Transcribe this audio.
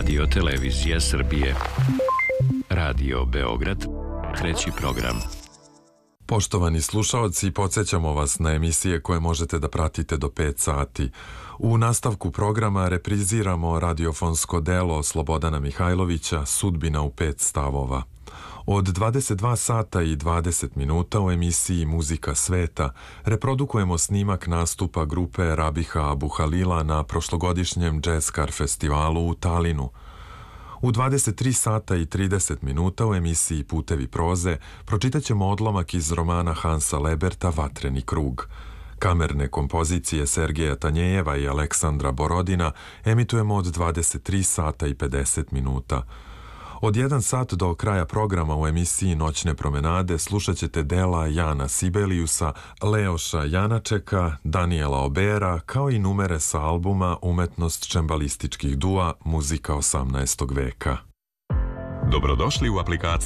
Radio Televizija Srbije. Radio Beograd, treći program. Poštovani slušaoci, podsjećamo vas na emisije koje možete da pratite do 5 sati. U nastavku programa repriziramo radiofonsko delo Slobodana Mihajlovića Sudbina u 5 stavova. Od 22 sata i 20 minuta u emisiji Muzika sveta reprodukujemo snimak nastupa grupe Rabiha Abu Halila na prošlogodišnjem Jazzkar festivalu u Talinu. U 23 sata i 30 minuta u emisiji Putevi proze pročitat ćemo odlomak iz romana Hansa Leberta Vatreni krug. Kamerne kompozicije Sergeja Tanjejeva i Aleksandra Borodina emitujemo od 23 sata i 50 minuta. Od 1 sat do kraja programa u emisiji Noćne promenade slušat ćete dela Jana Sibeliusa, Leoša Janačeka, Daniela Obera, kao i numere sa albuma Umetnost čembalističkih dua, muzika 18. veka. Dobrodošli u aplikaciju